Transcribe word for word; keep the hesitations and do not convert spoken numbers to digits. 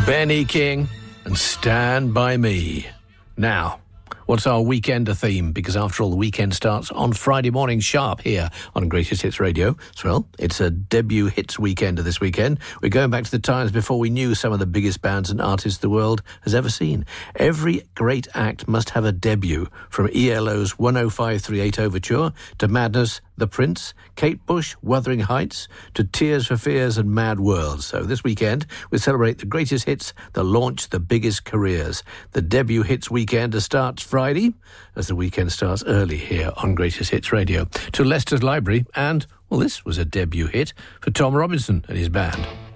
Benny King and Stand By Me. Now, what's our weekender theme? Because after all, the weekend starts on Friday morning sharp here on Greatest Hits Radio. So, well, it's a debut hits weekender this weekend. We're going back to the times before we knew some of the biggest bands and artists the world has ever seen. Every great act must have a debut, from E L O's one oh five three eight Overture to Madness, The Prince, Kate Bush, Wuthering Heights, to Tears for Fears and Mad World. So this weekend, we celebrate the greatest hits that launch the biggest careers. The debut hits weekender starts Friday, as the weekend starts early here on Greatest Hits Radio, to Leicester's Library, and, well, this was a debut hit for Tom Robinson and his band.